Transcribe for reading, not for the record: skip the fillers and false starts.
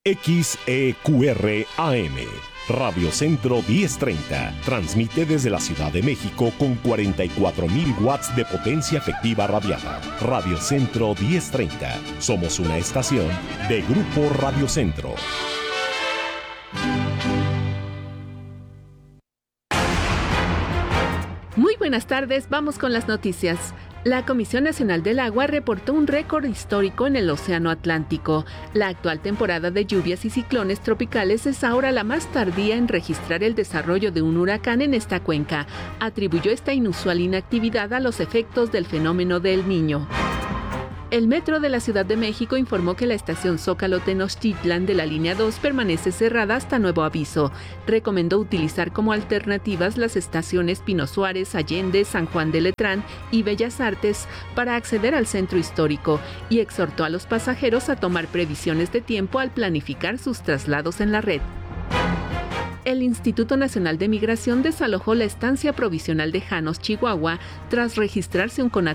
XEQR AM, Radio Centro 1030, transmite desde la Ciudad de México con 44.000 watts de potencia efectiva radiada. Radio Centro 1030, somos una estación de Grupo Radio Centro. Muy buenas tardes, vamos con las noticias. La Comisión Nacional del Agua reportó un récord histórico en el Océano Atlántico. La actual temporada de lluvias y ciclones tropicales es ahora la más tardía en registrar el desarrollo de un huracán en esta cuenca. Atribuyó esta inusual inactividad a los efectos del fenómeno de El Niño. El Metro de la Ciudad de México informó que la estación Zócalo-Tenochtitlan de la línea 2 permanece cerrada hasta nuevo aviso. Recomendó utilizar como alternativas las estaciones Pino Suárez, Allende, San Juan de Letrán y Bellas Artes para acceder al centro histórico y exhortó a los pasajeros a tomar previsiones de tiempo al planificar sus traslados en la red. El Instituto Nacional de Migración desalojó la estancia provisional de Janos, Chihuahua, tras registrarse un